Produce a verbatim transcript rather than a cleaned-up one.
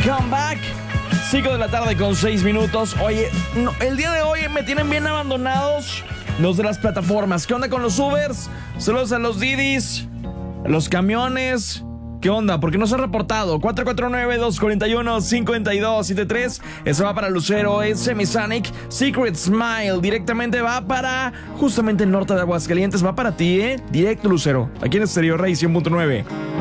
Comeback. cinco de la tarde con seis minutos. Oye, no, el día de hoy me tienen bien abandonados los de las plataformas. ¿Qué onda con los Ubers? Saludos a los Didis, a los camiones. ¿Qué onda? ¿Por qué no se ha reportado? cuatro cuatro nueve, dos cuatro uno, cinco dos siete tres. Eso va para Lucero, es Semisonic. Secret Smile directamente va para justamente el norte de Aguascalientes. Va para ti, ¿eh? Directo, Lucero. Aquí en Estéreo Rey cien punto nueve.